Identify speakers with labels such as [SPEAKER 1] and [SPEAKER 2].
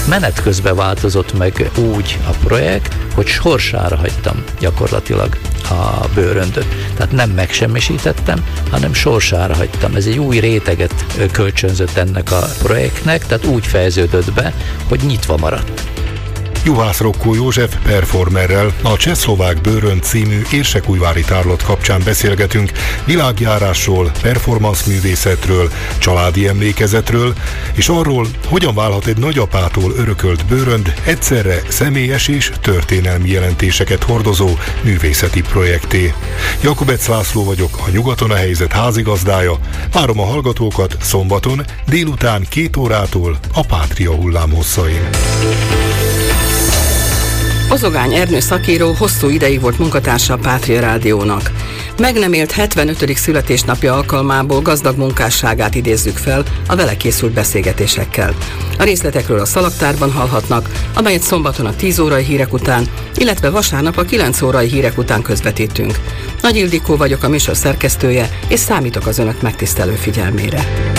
[SPEAKER 1] menet közben változott meg úgy a projekt, hogy sorsára hagytam gyakorlatilag a bőröndöt. Tehát nem megsemmisítettem, hanem sorsára hagytam. Ez egy új réteget kölcsönzött ennek a projektnek, tehát úgy fejeződött be, hogy nyitva maradt.
[SPEAKER 2] Juhász Rokkó József performerrel a Csehszlovák Bőrönd című érsekújvári tárlat kapcsán beszélgetünk világjárásról, performance művészetről, családi emlékezetről, és arról, hogyan válhat egy nagyapától örökölt bőrönd egyszerre személyes és történelmi jelentéseket hordozó művészeti projekté. Jakubec László vagyok, a Nyugaton a helyzet házigazdája. Várom a hallgatókat szombaton délután 2 órától a Pátria hullámhosszain.
[SPEAKER 3] Ozogány Ernő szakíró hosszú ideig volt munkatársa a Pátria Rádiónak. Meg nem élt 75. születésnapja alkalmából gazdag munkásságát idézzük fel a vele készült beszélgetésekkel. A részletekről a Szalagtárban hallhatnak, amelyet szombaton a 10 órai hírek után, illetve vasárnap a 9 órai hírek után közvetítünk. Nagy Ildikó vagyok, a műsor szerkesztője, és számítok az önök megtisztelő figyelmére.